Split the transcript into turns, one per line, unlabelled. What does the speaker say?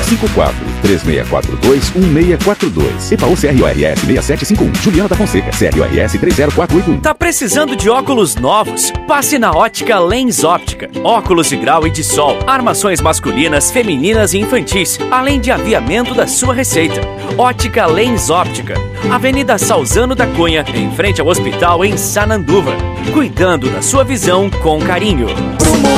54-3642-1642. EPAU CRORS 6751. Juliana da Fonseca, CRORS 30481.
Tá precisando de óculos novos? Passe na Ótica Lens Óptica. Óculos de grau e de sol, armações masculinas, femininas e infantis, além de aviamento da sua receita. Ótica Lens Óptica. Avenida Salzano da Cunha, em frente ao hospital em Sananduva. Cuidando da sua visão com carinho.